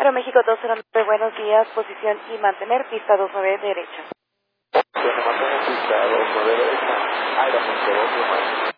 Aeroméxico 209, buenos días, posición y mantener pista 29 derecha. Bueno, mantener pista 29 derecha, Aeroméxico 209.